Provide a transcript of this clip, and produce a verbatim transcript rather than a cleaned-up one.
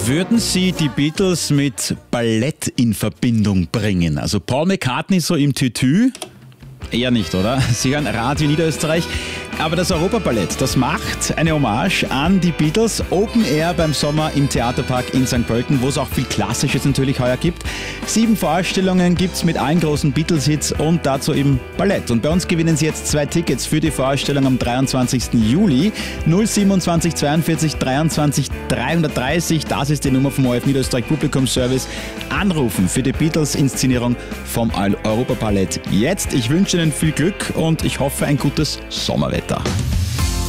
Würden Sie die Beatles mit Ballett in Verbindung bringen? Also Paul McCartney so im Tütü? Eher nicht, oder? Sie hören Radio Niederösterreich. Aber das Europaballett, das macht eine Hommage an die Beatles. Open Air beim Sommer im Theaterpark in Sankt Pölten, wo es auch viel Klassisches natürlich heuer gibt. Sieben Vorstellungen gibt's mit allen großen Beatles-Hits und dazu eben Ballett. Und bei uns gewinnen Sie jetzt zwei Tickets für die Vorstellung am dreiundzwanzigsten Juli. null siebenundzwanzig zweiundvierzig dreiundzwanzig dreihundertdreißig, das ist die Nummer vom O R F Niederösterreich Publikumsservice. Anrufen für die Beatles-Inszenierung vom Europaballett jetzt. Ich wünsche Ihnen viel Glück und ich hoffe ein gutes Sommerwetter.